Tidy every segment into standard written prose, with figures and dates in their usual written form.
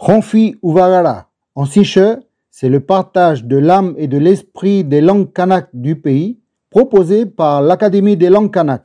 Ronfi Uvagara, en siche, c'est le partage de l'âme et de l'esprit des langues kanak du pays, proposé par l'Académie des langues kanak.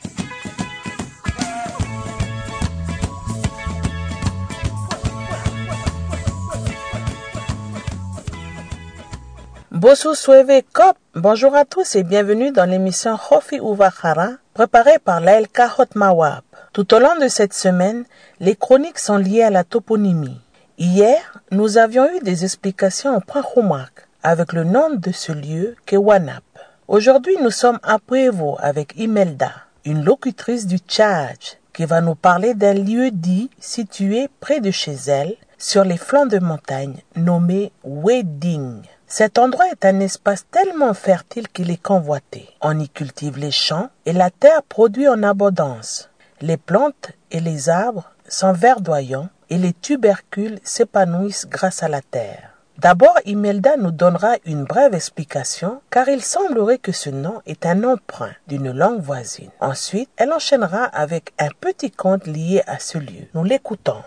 Bosu Sueve Kop, bonjour à tous et bienvenue dans l'émission Ronfi Uvagara, préparée par l'ALK Hotmawab. Tout au long de cette semaine, les chroniques sont liées à la toponymie. Hier, nous avions eu des explications au point remarque avec le nom de ce lieu Kewanap. Aujourd'hui, nous sommes à Prévost avec Imelda, une locutrice du Tchad, qui va nous parler d'un lieu dit situé près de chez elle, sur les flancs de montagne, nommé Wedding. Cet endroit est un espace tellement fertile qu'il est convoité. On y cultive les champs et la terre produit en abondance. Les plantes et les arbres sont verdoyants et les tubercules s'épanouissent grâce à la terre. D'abord, Imelda nous donnera une brève explication car il semblerait que ce nom est un emprunt d'une langue voisine. Ensuite, elle enchaînera avec un petit conte lié à ce lieu. Nous l'écoutons.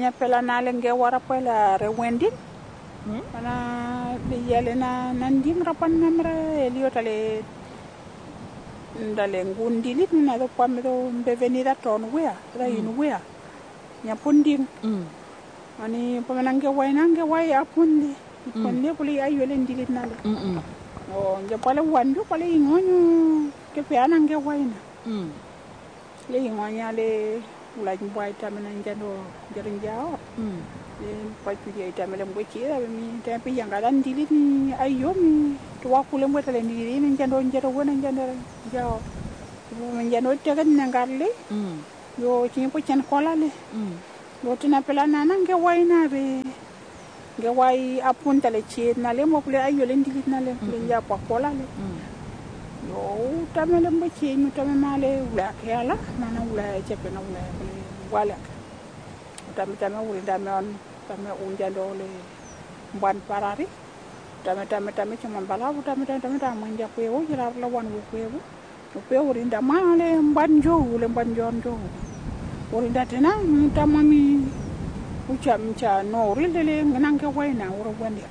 Ana biyale na nanding rapan namra eliotale ndale ngundili na do pamdo bevenida ton wea ra in wea nya punding ani pamanange wai apundi ponne puli ayole ndilit nale o nje pale wandu pale ingonyo ke peanange waina le ingonya le ulaj boy tamana njando jarinjao pachuja itamele mbwechira mi tempi yangala ndili ni ayomi tuwakule mbwetale ndili ni njando wona njando jao njando tega nangarle yo chimpo chen kolale yo tina pela nana nge waina be nge wai apuntale chi na le mokule ayole ndili na le nja pa kolale yo tamele mbwechi mi tamale ula kala nana ula chepe na ula wala tame uli dame on tame unjando le mban parari tame chama bala tame manja kwewo jira la wan kwewo rinda male mban jonjo urinda tena tamami ucha no rilele nganange waina uro wende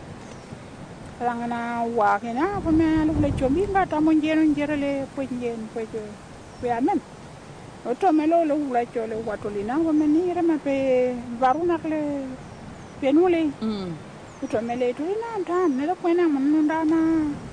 langana wa kena pame le chombi ngata monjeno njerele pojen pe amen oto melo lo ula chole watolina wameni rema pe varuna kle penule oto mele tulina dan ne ko na mununda na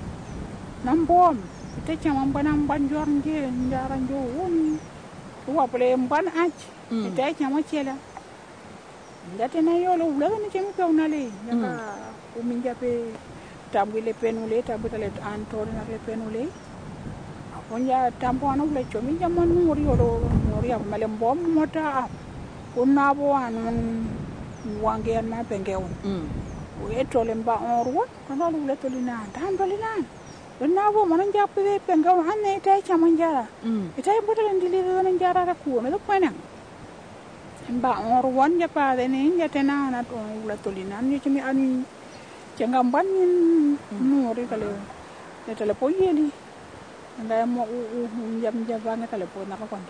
nambom te chama mbana mbanjor nje ndara njo woni wa ple mban ach te chama chela ndate na yo lo ula ni chemi pe unale yaka uminja pe tambile penule tabutale antori na le penule onja tampona ule chomi jamon muri male mbom mota unabo anon wange na pengeon we tole mba onro kono ule tolina dandolina unabo mananja pe pengeon anne tay chamanja tay botale ndili do njara ra ku me do pena mba onro wonja pa de ni yatena na to ule tolina ni chimi ani chengamban muri kale tele poyeli nda mo jam jabanga kale po na ko kondo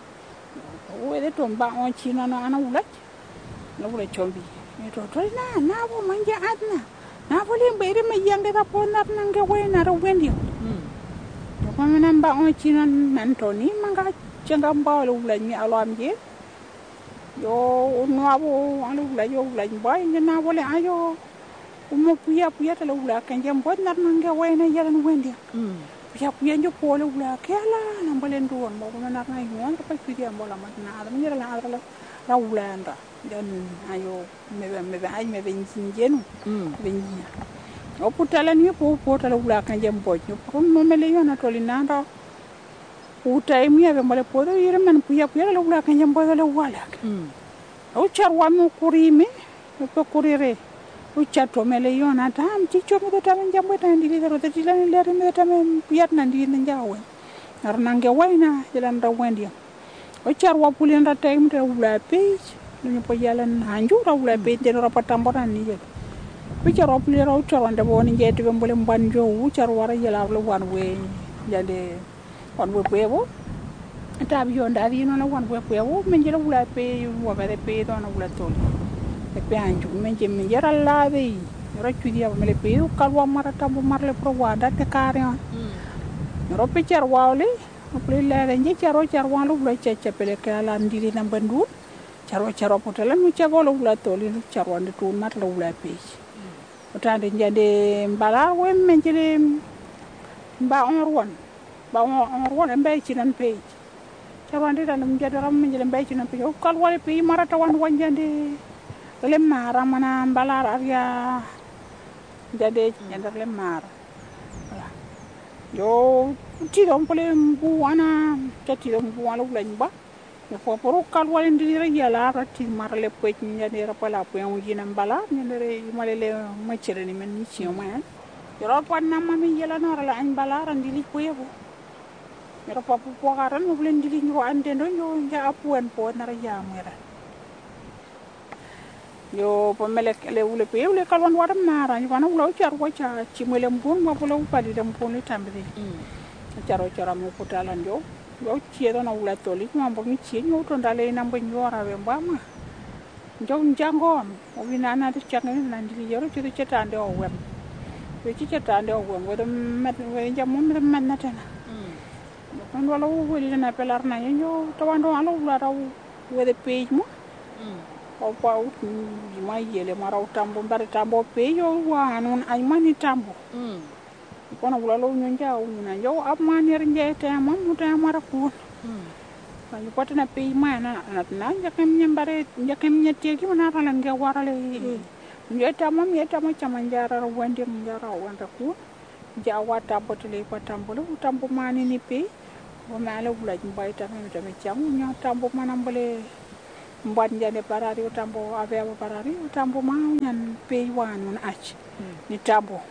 o de tomba on china na ana ulach na ule chombi to na bo manja adna na bo le mbere me yande da po na nge wena ro wendi to ko men ba on china nan to ni manga chenga mba lo ula ni alam je yo no abo anu ula yo ula boy na bo le ayo umo puya te lo ula kanje mbod na nge wena yaran wendi puya njo pole ula kela na mbalen duon mo na ngai ngon ko pidi ambola matna ada mira la ada la ulanda dan ayo me ay me benjinu benjina o putala ni po tala ula kanje mboj ko mo mele yona tolinanda utai mi ave mole podo yire men puya la ula kanje mboj la wala o charwa mo kurime ko kurire uchato mele yona tam ticho me tam jambo tan dili ro tila ni le me tam piat nan di njawe arnange waina jalan ra wendi o charwa pulin ra time te ula page ni po yalan hanju ra ula page de ra patamboran ni je o charwa pulin ra o charwa de boni je te mbole mbanjo u charwa ra yala lo wan we jande on we pebo ta bi yonda di no na wan we pebo men je ula pe wa be pe do na ula toli e pe anju menje menjera lave ro chudi aba mele pe kalwa mara tambo marle pro wada te kare on ro pe cher wawle ple le nje chero cher walu bla cheche pele kala ndiri na bandu chero potela nu chegolo bla toli nu chero ande tu mat lo bla pe otande njande mbala we menjele ba on ruan mbe chinan pe chero ande dan njade ram menjele mbe chinan pe kalwa pe mara tawan wanjande le mara mana mbala aria jadi nyandar le mara yo ti dom pole mbu ana ti dom mbu ana ulan ba yo fo poro kalwa ndiri yala rati mara le pe nyande ra pala pe on jina mbala nyandere malele machere ni men ni ci o man yo ro pa na mami yala no ra la an mbala ra ndili ko yebo yo ro pa po garan mo len ndili nyo ande no yo ja apuan po na ra ya mera yo pamele le ule pe ule kalwan wada mara ni wana ula char wacha chimele mbun ma pula upadi de mbun tambe charo mo putala ndio yo chiedo na ula toli ma mbongi chie nyo to ndale na mbonyo ra we mbama njo njango o binana de changi na ndili yoro chido chetande o wem we chetande o wem we met we jamu met na tena ndo wala wo we na pelar na yo to wando alo ula ra we de page mo o pa mai yele mara tambo mbare tambo pe yo wa non ay mani tambo kono wala lo nyonja una yo ab manir nje te mon muta mara ko ay potna pe mana na jakem nyambare jakem nyete ki mana tala nge warale yeta mo chamanjara wande njara wanda ko jawa tambo tele ko tambo mani ni pe o mala wula mbai tambe chamu nya tambo mana mbole mbat njane parari utambo avea parari utambo ma nyan pe wanu ach ni tambo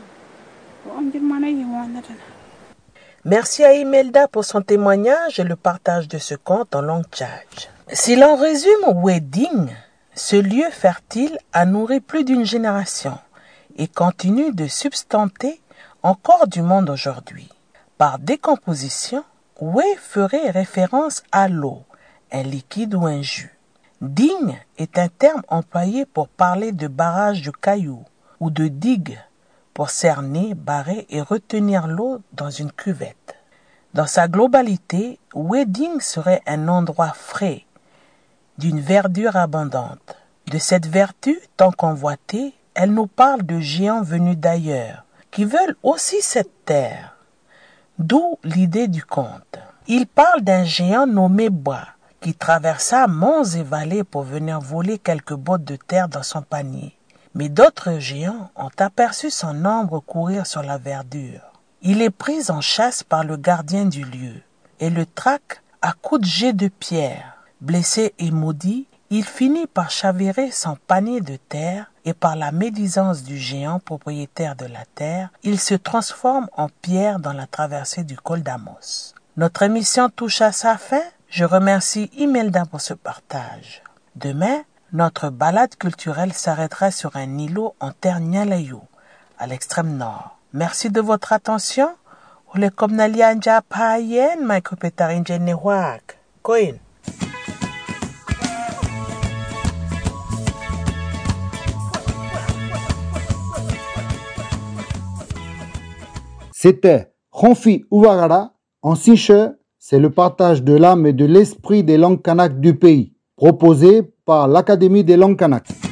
onjin mana yimona tana. Merci à Imelda pour son témoignage et le partage de ce conte en langue tchadj. Si l'on résume Wedding, ce lieu fertile a nourri plus d'une génération et continue de substanter encore du monde aujourd'hui. Par décomposition, We ferait référence à l'eau, un liquide ou un jus. Ding est un terme employé pour parler de barrage de cailloux ou de digue pour cerner, barrer et retenir l'eau dans une cuvette. Dans sa globalité, Wedding serait un endroit frais, d'une verdure abondante. De cette vertu tant convoitée, elle nous parle de géants venus d'ailleurs, qui veulent aussi cette terre. D'où l'idée du conte. Il parle d'un géant nommé Bois, qui traversa monts et vallées pour venir voler quelques bottes de terre dans son panier. Mais d'autres géants ont aperçu son ombre courir sur la verdure. Il est pris en chasse par le gardien du lieu et le traque à coups de jets de pierre. Blessé et maudit, il finit par chavirer son panier de terre et par la médisance du géant propriétaire de la terre, il se transforme en pierre dans la traversée du col d'Amos. Notre émission touche à sa fin. Je remercie Imelda pour ce partage. Demain, notre balade culturelle s'arrêtera sur un îlot en terre Nyalayou, à l'extrême nord. Merci de votre attention. Ole komnalianja payen maikopetarinje newak. Koin. C'était Ronfi Ouvagara en Siche. C'est le partage de l'âme et de l'esprit des langues kanak du pays, proposé par l'Académie des langues kanak.